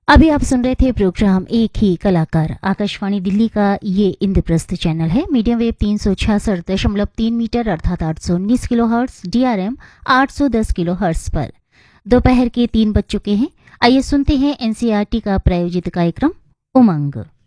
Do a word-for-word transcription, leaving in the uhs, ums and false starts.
अभी आप सुन रहे थे प्रोग्राम एक ही कलाकार। आकाशवाणी दिल्ली का ये इंद्रप्रस्थ चैनल है। मीडियम वेव तीन सौ छियासठ दशमलव तीन मीटर अर्थात आठ सौ उन्नीस किलो हर्ट्स, डीआरएम आठ सौ दस किलो हर्ट्स पर दोपहर के तीन बज चुके हैं। आइए सुनते हैं एनसीईआरटी का प्रायोजित कार्यक्रम उमंग।